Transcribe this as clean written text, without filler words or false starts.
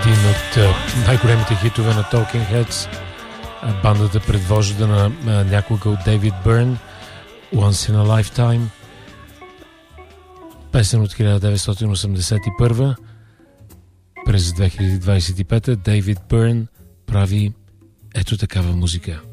Един от най-големите хитове на Talking Heads, бандата предвождана някога от Дейвид Бърн, Once in a Lifetime, песен от 1981. През 2025 Дейвид Бърн прави ето такава музика.